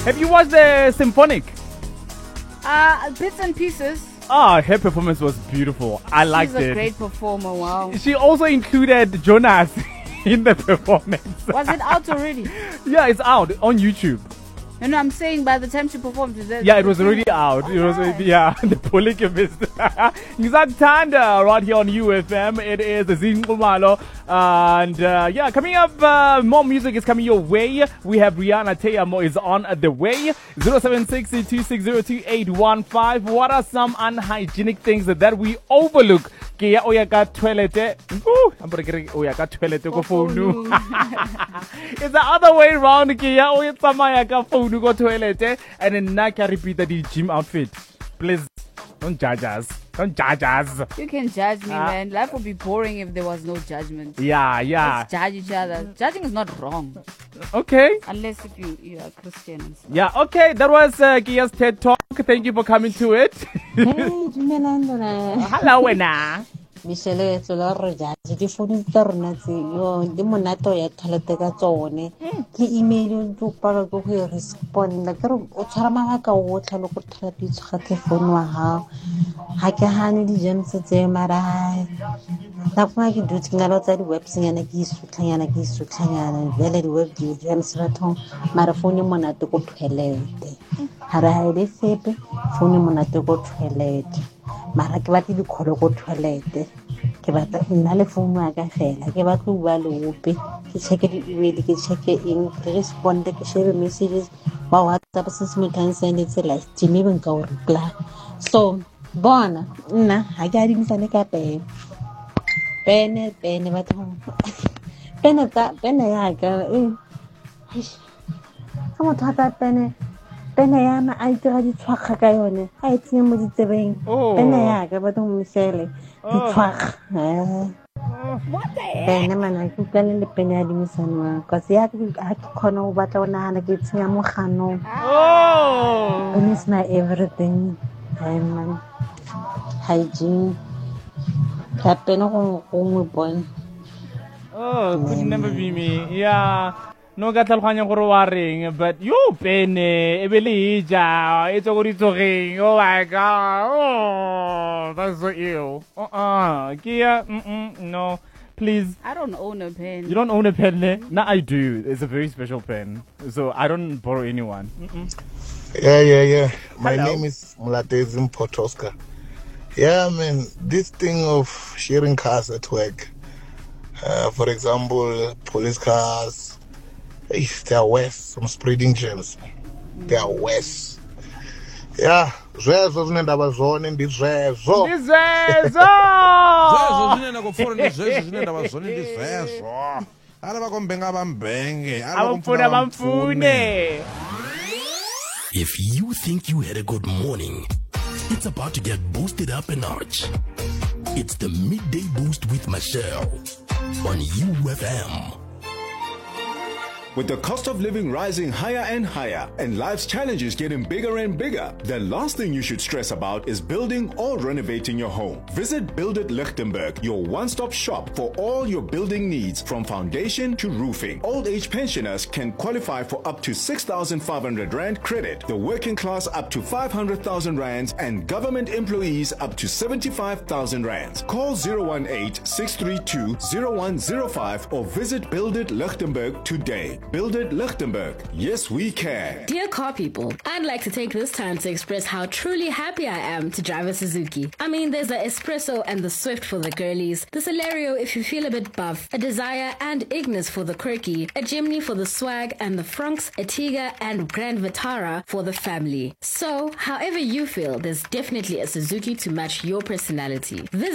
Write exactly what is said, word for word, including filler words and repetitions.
Have you watched the symphonic? Uh, bits and pieces. Ah, her performance was beautiful. I liked it. She's a great performer, wow. She also included Jonas in the performance. Was it out already? Yeah, it's out on YouTube. No, no, I'm saying by the time she performed it. Yeah, it was already out. Oh, it was nice. already, yeah, the polygamist. Tanda right here on U F M. It is the Zinkumalo. And uh, yeah, coming up, uh, more music is coming your way. We have Rihanna Teyamo is on the way. zero seven six two six zero two eight one five. What are some unhygienic things that, that we overlook? Ke ya oya ka toilet. Ooh, I'm going to get oya ka toilet ko phone. It's the other way around. Ke ya oya tsamaya ka phone go toilet. And then na ka repeat the gym outfit. Please don't judge us. Don't judge us. You can judge me, Uh, man. Life would be boring if there was no judgment. Yeah, yeah. Let's judge each other. Judging is not wrong. Okay. Unless if you, you are Christian and stuff. Yeah, okay. That was uh, Kia's TED Talk. Thank you for coming to it. Hey, dumelang lona. Hello, wena. Michelle e tsola re ja di phone tsa rona tse yo di monato ya tholete ka tsone ke email o pala go go respond la ke o tshwara mabaka o tlhalo go tlhela di tshga ke phone wa ha ha ke hane di gems tse mara la kwa ke dutse ngalo tsa di webs nyana ke isutlhanyana ke isutlhanyana vele di web di gems ratho mara phone monato go tlhelete hara ha ile sepe phone monato go tlhelete mara ke batla di kholo go toilet ke batla nna le phone ya ka fela ke batla o bua le ope ke check di email ke check in ke respond ke share messages wa WhatsApp se se mo kan send it like Jimmy ben ka o reply so bona nna ha ke a di misane ka pe pene pene batho pene ta pene ya ka eh ka mo thata pene pene ya ma a itira di tshwaga ka yone a e tsene mo ditsebeng pene ya ka batho mo misele di tshwaga What the heck? pene mana ke kana le pene ya di misanwa ka se ya ke ha ke khona o batla o nahana ke tsenya mo gano Oh. pene is my everything I'm hygiene ka pene go go mo bon Oh, could never be me. Yeah. No ka tlhaloganya gore wa reng, but yo pene e be le ja e tso go ditsogeng. Oh my god. Oh, that's so ill. Uh-uh. Kia, mm-mm, no. Please. I don't own a pen. You don't own a pen, ne? No, I do. It's a very special pen. So I don't borrow anyone. Mm-mm. Yeah, yeah, yeah. My Hello. name is Mulatezi Mpotoska. Yeah, man, this thing of sharing cars at work, uh, for example, police cars, eh, they are worse. I'm spreading germs. They are worse. Yeah, zwezwo zwine ndavha zwone ndi zwezwo. Izwezo! Zwezwo zwine na kufora ndi zwezwo zwine ndavha zwone ndi zwezwo. Ara vha kombenga vambenge, ara vha Abamfuna komfuna vamfune. bamfune. If you think you had a good morning, it's about to get boosted up a notch. It's the Midday Boost with Michelle on U F M. With the cost of living rising higher and higher and life's challenges getting bigger and bigger, the last thing you should stress about is building or renovating your home. Visit Build It Lichtenberg, your one-stop shop for all your building needs from foundation to roofing. Old age pensioners can qualify for up to six thousand five hundred rand credit, the working class up to five hundred thousand rands, and government employees up to seventy-five thousand rands. Call zero one eight, six three two, zero one zero five or visit Build It Lichtenberg today. Build It Lichtenberg. Yes, we can. Dear car people, I'd like to take this time to express how truly happy I am to drive a Suzuki. I mean, there's the Espresso and the Swift for the girlies, the Celerio if you feel a bit buff, a Desire and Ignis for the quirky, a Jimny for the swag, and the Franks, a Tiga, and Grand Vitara for the family. So, however you feel, there's definitely a Suzuki to match your personality. Visit